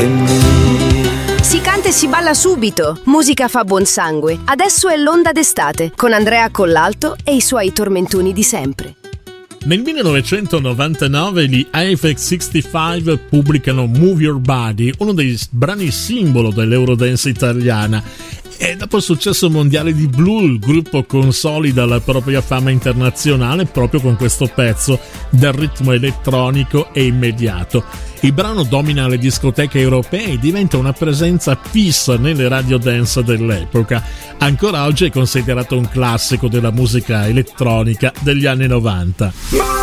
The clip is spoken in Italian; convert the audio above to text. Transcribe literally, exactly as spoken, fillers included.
e me. Si canta e si balla subito, musica fa buon sangue. Adesso è l'onda d'estate con Andrea Collalto e i suoi tormentoni di sempre. Nel millenovecentonovantanove gli Aphex sessantacinque pubblicano Move Your Body, uno dei brani simbolo dell'Eurodance italiana. E dopo il successo mondiale di Blue, il gruppo consolida la propria fama internazionale proprio con questo pezzo dal ritmo elettronico e immediato. Il brano domina le discoteche europee e diventa una presenza fissa nelle radio dance dell'epoca. Ancora oggi è considerato un classico della musica elettronica degli anni novanta.